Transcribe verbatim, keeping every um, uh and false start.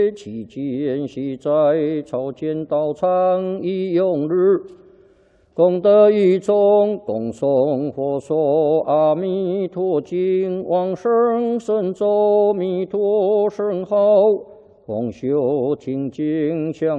期间系在朝见道场一用日，功德一众，共诵佛说阿弥陀经，往生神咒弥陀圣号，共修听经相。